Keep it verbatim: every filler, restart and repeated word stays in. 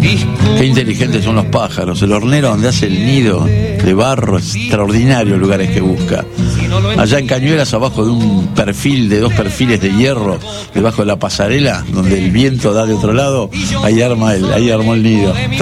Qué inteligentes son los pájaros. El hornero donde hace el nido de barro, extraordinario lugares que busca. Allá en Cañuelas, abajo de un perfil, de dos perfiles de hierro, debajo de la pasarela, donde el viento da de otro lado, ahí arma el, ahí armó el nido.